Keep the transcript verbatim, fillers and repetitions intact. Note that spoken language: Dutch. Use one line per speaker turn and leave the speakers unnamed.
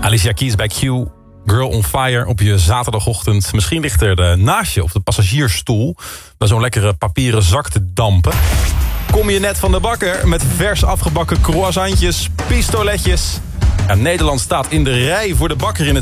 Alicia Keys bij Q. Girl on Fire op je zaterdagochtend. Misschien ligt er de, naast je op de passagiersstoel bij zo'n lekkere papieren zak te dampen. Kom je net van de bakker met vers afgebakken croissantjes, pistoletjes. Ja, Nederland staat in de rij voor de bakker in het